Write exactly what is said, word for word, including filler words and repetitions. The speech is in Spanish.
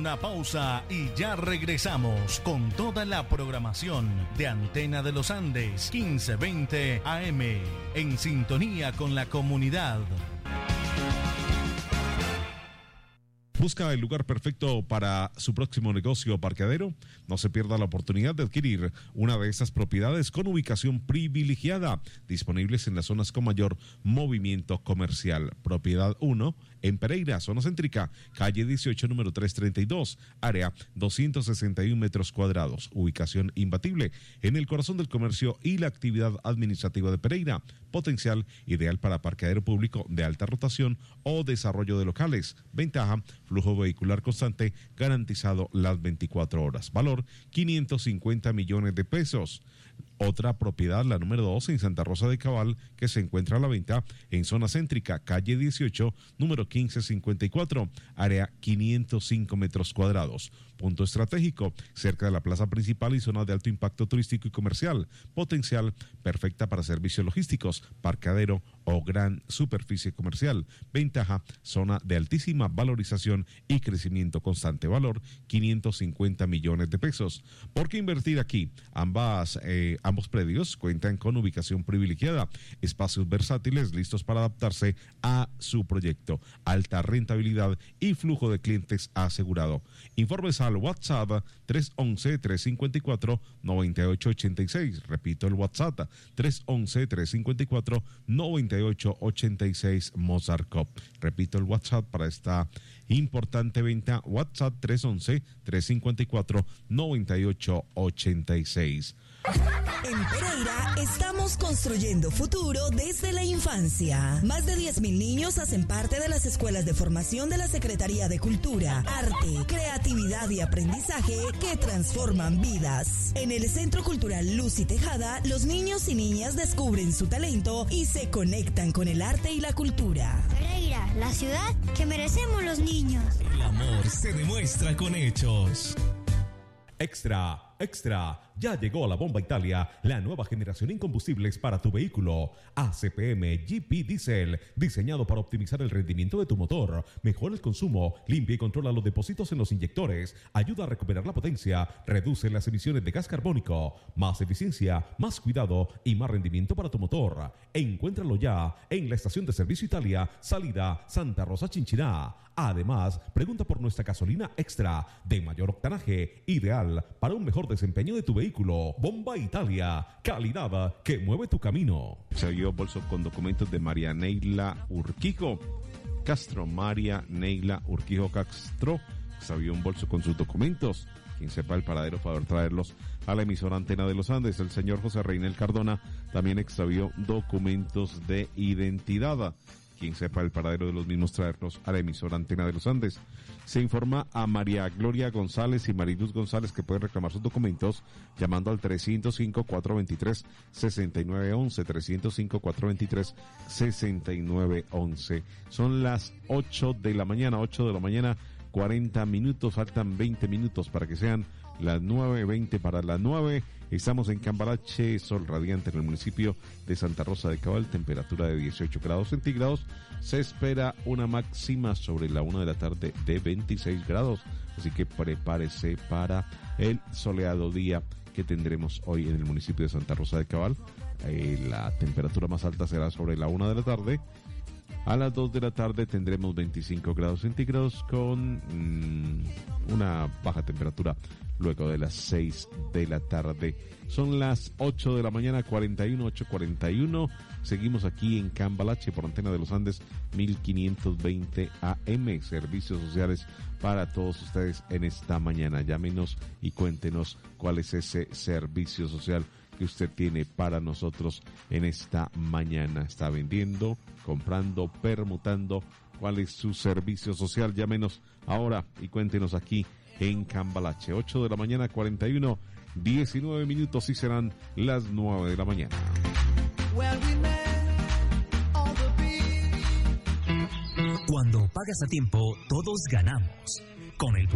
una pausa y ya regresamos con toda la programación de Antena de los Andes quince veinte A M en sintonía con la comunidad. ¿Busca el lugar perfecto para su próximo negocio o parqueadero? No se pierda la oportunidad de adquirir una de estas propiedades con ubicación privilegiada, disponibles en las zonas con mayor movimiento comercial. Propiedad uno, en Pereira, zona céntrica, calle dieciocho, número trescientos treinta y dos, área doscientos sesenta y un metros cuadrados, ubicación imbatible en el corazón del comercio y la actividad administrativa de Pereira, potencial ideal para parqueadero público de alta rotación o desarrollo de locales. Ventaja: flujo vehicular constante garantizado las veinticuatro horas. Valor: quinientos cincuenta millones de pesos. Otra propiedad, la número dos, en Santa Rosa de Cabal, que se encuentra a la venta en zona céntrica, calle dieciocho, número quince cincuenta y cuatro, área quinientos cinco metros cuadrados. Punto estratégico, cerca de la plaza principal y zona de alto impacto turístico y comercial. Potencial: perfecta para servicios logísticos, parqueadero o gran superficie comercial. Ventaja: zona de altísima valorización y crecimiento constante. Valor: quinientos cincuenta millones de pesos. ¿Por qué invertir aquí? Ambas eh, ambos predios cuentan con ubicación privilegiada, espacios versátiles listos para adaptarse a su proyecto, alta rentabilidad y flujo de clientes asegurado. Informes al WhatsApp tres once, trescientos cincuenta y cuatro, noventa y ocho ochenta y seis. Repito el WhatsApp, tres once, trescientos cincuenta y cuatro, noventa y ocho ochenta y seis Mozart Cop. Repito el WhatsApp para esta importante venta, WhatsApp tres once, trescientos cincuenta y cuatro, noventa y ocho ochenta y seis. En Pereira estamos construyendo futuro desde la infancia. Más de diez mil niños hacen parte de las escuelas de formación de la Secretaría de Cultura, Arte, Creatividad y Aprendizaje que transforman vidas. En el Centro Cultural Luz y Tejada, los niños y niñas descubren su talento y se conectan con el arte y la cultura. Pereira, la ciudad que merecemos los niños. El amor se demuestra con hechos. Extra, extra, ya llegó a la Bomba Italia, la nueva generación en combustibles para tu vehículo. A C P M G P Diesel, diseñado para optimizar el rendimiento de tu motor, mejora el consumo, limpia y controla los depósitos en los inyectores, ayuda a recuperar la potencia, reduce las emisiones de gas carbónico, más eficiencia, más cuidado y más rendimiento para tu motor. Encuéntralo ya en la estación de servicio Italia, salida Santa Rosa Chinchiná. Además, pregunta por nuestra gasolina extra de mayor octanaje, ideal para un mejor desempeño de tu vehículo. Bomba Italia, calidad que mueve tu camino. Se vio bolso con documentos de María Neila Urquijo Castro. María Neila Urquijo Castro se vio un bolso con sus documentos. Quien sepa el paradero, para traerlos a la emisora Antena de los Andes. El señor José Reinel Cardona también extravió documentos de identidad. Quien sepa el paradero de los mismos, traerlos a la emisora Antena de los Andes. Se informa a María Gloria González y Mariluz González que pueden reclamar sus documentos llamando al trescientos cinco, cuatrocientos veintitrés, sesenta y nueve once, trescientos cinco, cuatrocientos veintitrés, sesenta y nueve once. Son las ocho de la mañana, ocho de la mañana, cuarenta minutos, faltan veinte minutos para que sean las nueve veinte para las nueve. Estamos en Cambalache, sol radiante en el municipio de Santa Rosa de Cabal, temperatura de dieciocho grados centígrados. Se espera una máxima sobre la una de la tarde de veintiséis grados, así que prepárese para el soleado día que tendremos hoy en el municipio de Santa Rosa de Cabal. Eh, la temperatura más alta será sobre la una de la tarde. A las dos de la tarde tendremos veinticinco grados centígrados con mmm, una baja temperatura luego de las seis de la tarde. Son las ocho de la mañana, cuarenta y uno, ocho cuarenta y uno. Seguimos aquí en Cambalache por Antena de los Andes, mil quinientos veinte A M. Servicios sociales para todos ustedes en esta mañana. Llámenos y cuéntenos cuál es ese servicio social que usted tiene para nosotros en esta mañana. Está vendiendo, comprando, permutando. ¿Cuál es su servicio social? Llámenos ahora y cuéntenos aquí en Cambalache. ocho de la mañana, cuarenta y uno, diecinueve minutos y serán las nueve de la mañana. Cuando pagas a tiempo, todos ganamos. Con el